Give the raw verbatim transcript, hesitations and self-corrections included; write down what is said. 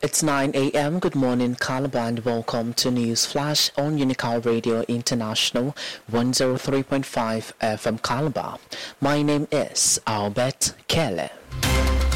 It's nine a m. Good morning, Calabar, and welcome to News Flash on Unical Radio International one oh three point five F M Calabar. My name is Albert Kelly.